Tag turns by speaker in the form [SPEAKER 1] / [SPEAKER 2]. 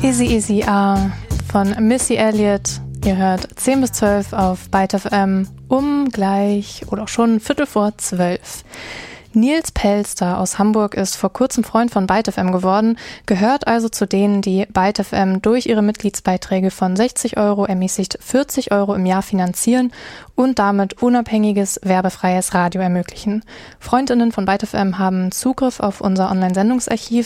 [SPEAKER 1] Easy Easy von Missy Elliott. Ihr hört 10 bis 12 auf Byte FM um gleich oder auch schon 11:45. Nils Pelster aus Hamburg ist vor kurzem Freund von Byte FM geworden, gehört also zu denen, die Byte FM durch ihre Mitgliedsbeiträge von 60 € ermäßigt 40 € im Jahr finanzieren und damit unabhängiges, werbefreies Radio ermöglichen. Freundinnen von Byte FM haben Zugriff auf unser Online-Sendungsarchiv